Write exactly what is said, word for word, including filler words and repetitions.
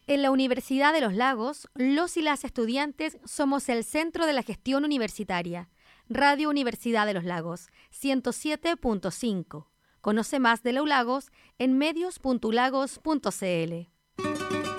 En la Universidad de los Lagos, los y las estudiantes somos el centro de la gestión universitaria. Radio Universidad de los Lagos, ciento siete punto cinco. Conoce más de la U Lagos en medios punto ulagos punto c l.